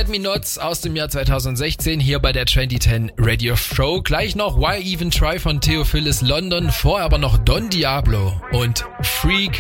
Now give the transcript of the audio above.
Let Me Nuts aus dem Jahr 2016 hier bei der 2010 Radio Show. Gleich noch Why Even Try von Theophilus London, vorher aber noch Don Diablo und Freak